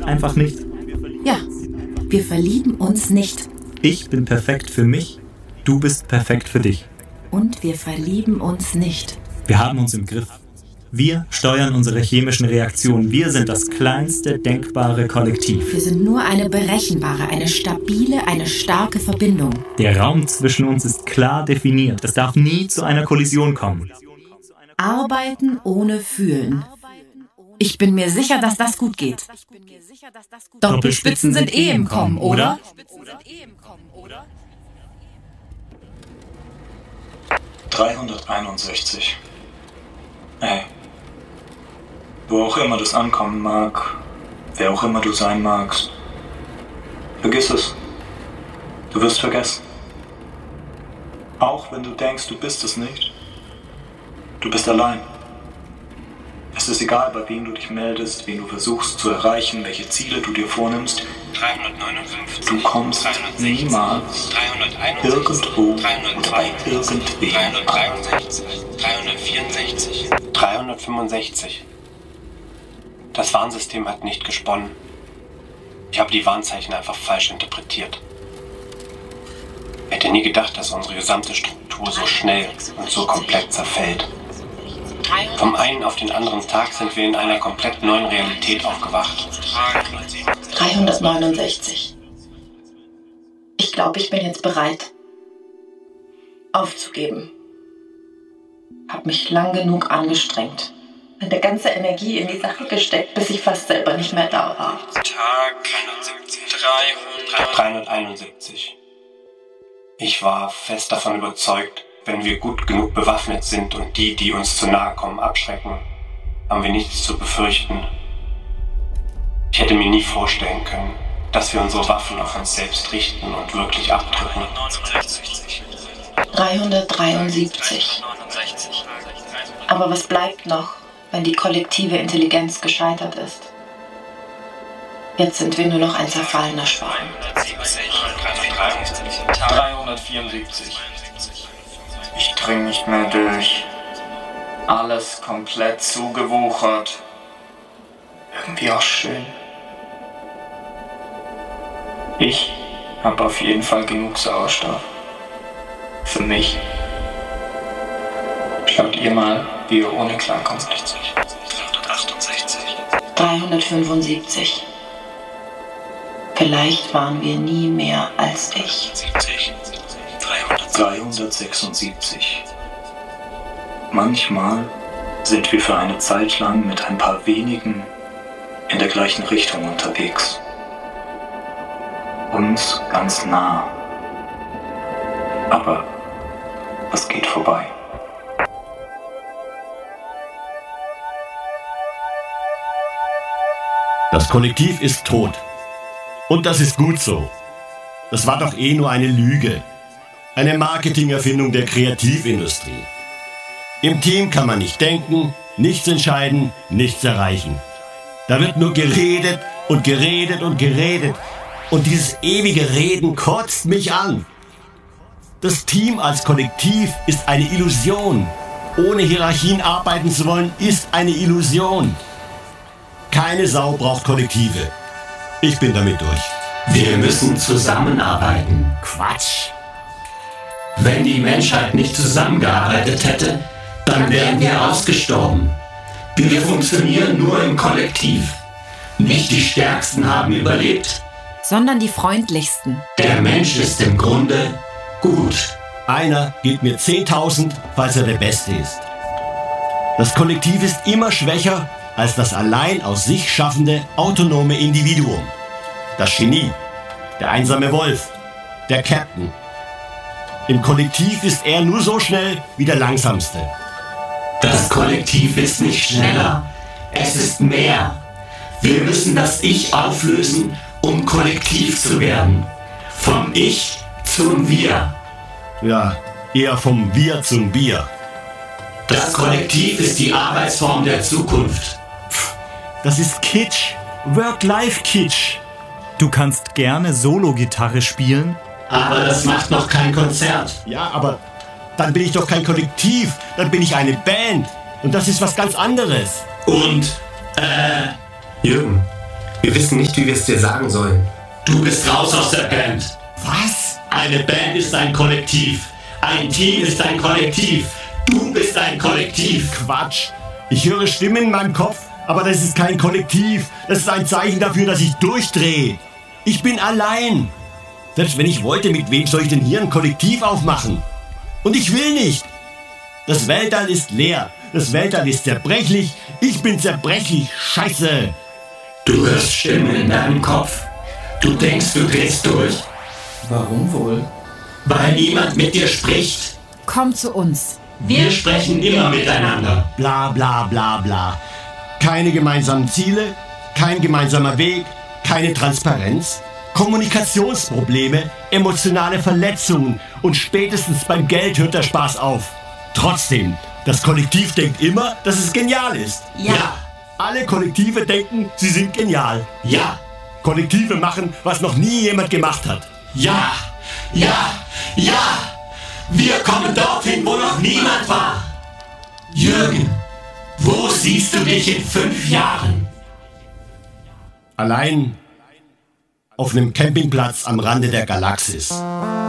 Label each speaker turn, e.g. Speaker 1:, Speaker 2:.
Speaker 1: einfach nicht.
Speaker 2: Ja, wir verlieben uns nicht.
Speaker 1: Ich bin perfekt für mich, du bist perfekt für dich.
Speaker 2: Und wir verlieben uns nicht.
Speaker 1: Wir haben uns im Griff. Wir steuern unsere chemischen Reaktionen. Wir sind das kleinste denkbare Kollektiv.
Speaker 2: Wir sind nur eine berechenbare, eine stabile, eine starke Verbindung.
Speaker 1: Der Raum zwischen uns ist klar definiert. Es darf nie zu einer Kollision kommen.
Speaker 2: Arbeiten ohne Fühlen. Ich bin mir sicher, dass das gut geht. Doppelspitzen sind im Kommen, oder?
Speaker 3: 361. Ey. Wo auch immer das ankommen mag, wer auch immer du sein magst, vergiss es. Du wirst vergessen. Auch wenn du denkst, du bist es nicht. Du bist allein. Es ist egal, bei wem du dich meldest, wen du versuchst zu erreichen, welche Ziele du dir vornimmst.
Speaker 4: 359.
Speaker 3: Du kommst niemals
Speaker 4: 361,
Speaker 3: irgendwo
Speaker 4: 362,
Speaker 3: und bei irgendwem an.
Speaker 4: 363, 364, 365. Das Warnsystem hat nicht gesponnen. Ich habe die Warnzeichen einfach falsch interpretiert. Ich hätte nie gedacht, dass unsere gesamte Struktur so schnell und so komplett zerfällt. Vom einen auf den anderen Tag sind wir in einer komplett neuen Realität aufgewacht.
Speaker 2: 369. Ich glaube, ich bin jetzt bereit, aufzugeben. Hab mich lang genug angestrengt. Meine ganze Energie in die Sache gesteckt, bis ich fast selber nicht mehr da war.
Speaker 4: Tag 371. Ich war fest davon überzeugt, wenn wir gut genug bewaffnet sind und die uns zu nahe kommen, abschrecken, haben wir nichts zu befürchten. Ich hätte mir nie vorstellen können, dass wir unsere Waffen auf uns selbst richten und wirklich abdrücken.
Speaker 2: 373. Aber was bleibt noch, wenn die kollektive Intelligenz gescheitert ist? Jetzt sind wir nur noch ein zerfallener Schwarm.
Speaker 3: 374. Ich dring nicht mehr durch. Alles komplett zugewuchert. Irgendwie auch schön. Ich habe auf jeden Fall genug Sauerstoff. Für mich. Schaut ihr mal, wie ihr ohne klarkommt.
Speaker 4: 368.
Speaker 2: 375. Vielleicht waren wir nie mehr als ich.
Speaker 4: 70.
Speaker 3: 376. Manchmal sind wir für eine Zeit lang mit ein paar wenigen in der gleichen Richtung unterwegs. Uns ganz nah. Aber es geht vorbei.
Speaker 5: Das Kollektiv ist tot. Und das ist gut so. Das war doch eh nur eine Lüge. Eine Marketingerfindung der Kreativindustrie. Im Team kann man nicht denken, nichts entscheiden, nichts erreichen. Da wird nur geredet und geredet und geredet. Und dieses ewige Reden kotzt mich an. Das Team als Kollektiv ist eine Illusion. Ohne Hierarchien arbeiten zu wollen, ist eine Illusion. Keine Sau braucht Kollektive. Ich bin damit durch.
Speaker 6: Wir müssen zusammenarbeiten.
Speaker 5: Quatsch.
Speaker 6: Wenn die Menschheit nicht zusammengearbeitet hätte, dann wären wir ausgestorben. Wir funktionieren nur im Kollektiv. Nicht die Stärksten haben überlebt.
Speaker 2: Sondern die freundlichsten.
Speaker 6: Der Mensch ist im Grunde gut.
Speaker 5: Einer gibt mir 10.000, falls er der Beste ist. Das Kollektiv ist immer schwächer als das allein aus sich schaffende, autonome Individuum. Das Genie, der einsame Wolf, der Captain. Im Kollektiv ist er nur so schnell wie der Langsamste.
Speaker 6: Das Kollektiv ist nicht schneller. Es ist mehr. Wir müssen das Ich auflösen, um kollektiv zu werden. Vom Ich zum Wir.
Speaker 5: Ja, eher vom Wir zum Bier.
Speaker 6: Das Kollektiv ist die Arbeitsform der Zukunft.
Speaker 5: Das ist Kitsch. Work-Life-Kitsch.
Speaker 1: Du kannst gerne Solo-Gitarre spielen.
Speaker 6: Aber das macht noch kein Konzert.
Speaker 5: Ja, aber dann bin ich doch kein Kollektiv. Dann bin ich eine Band. Und das ist was ganz anderes.
Speaker 6: Und,
Speaker 4: Jürgen, Wir wissen nicht, wie wir es dir sagen sollen.
Speaker 6: Du bist raus aus der Band.
Speaker 5: Was?
Speaker 6: Eine Band ist ein Kollektiv. Ein Team ist ein Kollektiv. Du bist ein Kollektiv.
Speaker 5: Quatsch. Ich höre Stimmen in meinem Kopf, aber das ist kein Kollektiv. Das ist ein Zeichen dafür, dass ich durchdrehe. Ich bin allein. Selbst wenn ich wollte, mit wem soll ich denn hier ein Kollektiv aufmachen? Und ich will nicht. Das Weltall ist leer. Das Weltall ist zerbrechlich. Ich bin zerbrechlich. Scheiße.
Speaker 6: Du hörst Stimmen in deinem Kopf. Du denkst, du drehst durch.
Speaker 7: Warum wohl?
Speaker 6: Weil niemand mit dir spricht.
Speaker 8: Komm zu uns.
Speaker 6: Wir sprechen immer miteinander.
Speaker 5: Bla bla bla bla. Keine gemeinsamen Ziele, kein gemeinsamer Weg, keine Transparenz, Kommunikationsprobleme, emotionale Verletzungen und spätestens beim Geld hört der Spaß auf. Trotzdem, das Kollektiv denkt immer, dass es genial ist.
Speaker 6: Ja.
Speaker 5: Alle Kollektive denken, sie sind genial.
Speaker 6: Ja.
Speaker 5: Kollektive machen, was noch nie jemand gemacht hat.
Speaker 6: Ja. Ja. Ja. Wir kommen dorthin, wo noch niemand war. Jürgen, wo siehst du dich in 5 Jahren?
Speaker 5: Allein auf einem Campingplatz am Rande der Galaxis.